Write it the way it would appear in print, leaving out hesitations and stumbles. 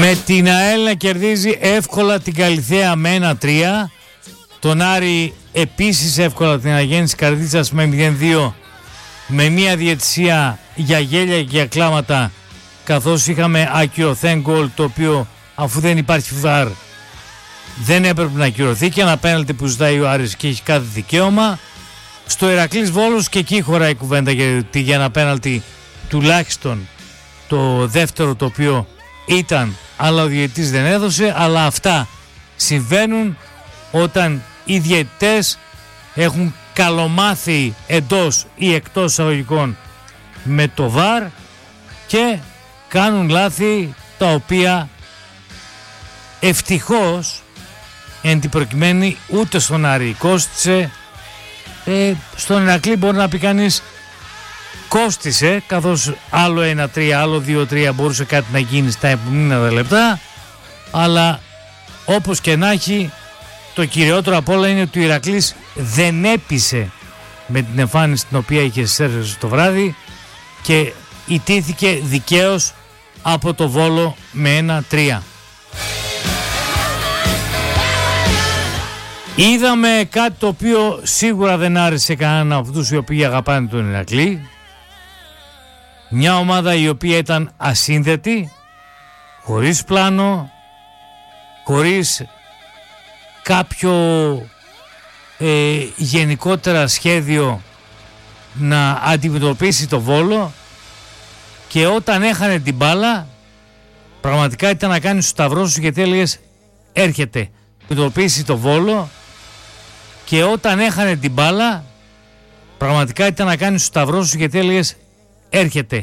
Με την ΑΕΛ να κερδίζει εύκολα την Καλιθέα με 1-3. Τον Άρη επίσης εύκολα την Αγέννηση Καρδίτσας με 0-2, με μια διαιτησία για γέλια και για κλάματα, καθώς είχαμε ακυρωθέν γκολ, το οποίο αφού δεν υπάρχει βαρ δεν έπρεπε να ακυρωθεί, και ένα πέναλτι που ζητάει ο Άρης και έχει κάθε δικαίωμα. Στο Ηρακλής Βόλος και εκεί χωράει κουβέντα για ένα πέναλτι, τουλάχιστον το δεύτερο, το οποίο ήταν, αλλά ο διαιτητής δεν έδωσε. Αλλά αυτά συμβαίνουν όταν οι διαιτητές έχουν καλομάθει εντός ή εκτός εισαγωγικών με το βαρ και κάνουν λάθη τα οποία ευτυχώς εν την προκειμένη ούτε στον Άρη κόστισε. Στον Ηρακλή μπορεί να πει κανείς κόστισε, καθώς άλλο 1-3, άλλο 2-3 μπορούσε κάτι να γίνει στα επόμενα λεπτά, αλλά όπως και να έχει, το κυριότερο απ' όλα είναι ότι ο Ηρακλής δεν έπεισε με την εμφάνιση την οποία είχε στις το βράδυ και ιτήθηκε δικαίως από το Βόλο με 1-3. Είδαμε κάτι το οποίο σίγουρα δεν άρεσε κανέναν από αυτούς οι οποίοι αγαπάνε τον Ηρακλή. Μια ομάδα η οποία ήταν ασύνδετη, χωρίς πλάνο, χωρίς κάποιο γενικότερα σχέδιο να αντιμετωπίσει το Βόλο, και όταν έχανε την μπάλα πραγματικά ήταν να κάνεις το σταυρό σου, γιατί έλεγες έρχεται, αντιμετωπίσει το Βόλο, και όταν έχανε την μπάλα πραγματικά ήταν να κάνεις το σταυρό σου, γιατί έλεγες έρχεται,